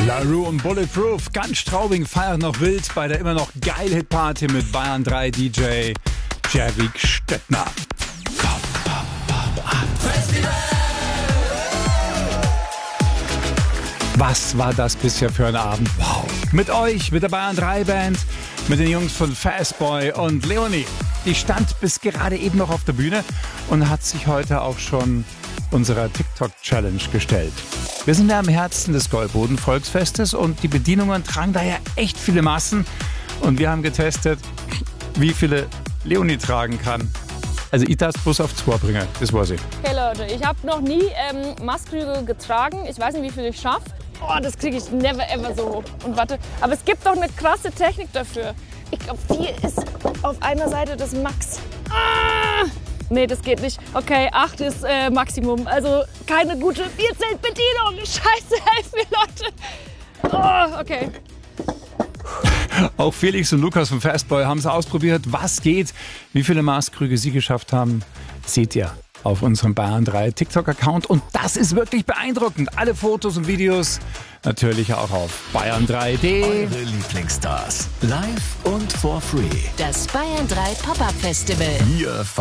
La Rue und Bulletproof, ganz Straubing feiert noch wild bei der immer noch geil Hit-Party mit Bayern 3 DJ Jervik Stettner. Was war das bisher für ein Abend? Wow. Mit euch, mit der Bayern 3 Band, mit den Jungs von Fastboy und Leonie. Die stand bis gerade eben noch auf der Bühne und hat sich heute auch schon unserer TikTok-Challenge gestellt. Wir sind ja im Herzen des Gäuboden-Volksfestes und die Bedienungen tragen daher echt viele Massen. Und wir haben getestet, wie viele Leonie tragen kann. Also ich darf es bloß auf 2 bringen, das weiß ich. Hey Leute, ich habe noch nie Maßkrüge getragen. Ich weiß nicht, wie viel ich schaffe. Oh, das kriege ich never ever so hoch. Und warte, aber es gibt doch eine krasse Technik dafür. Ich glaube, 4 ist auf einer Seite das Max. Ah! Nee, das geht nicht. Okay, 8 ist Maximum. Also keine gute Bierzeltbedienung. Scheiße, helft mir, Leute. Oh, okay. Auch Felix und Lukas von Fastboy haben es ausprobiert. Was geht? Wie viele Maßkrüge sie geschafft haben, seht ihr auf unserem Bayern 3 TikTok-Account. Und das ist wirklich beeindruckend. Alle Fotos und Videos natürlich auch auf bayern3.de. Eure Lieblingsstars. Live und for free. Das Bayern 3 Pop-Up Festival. Wir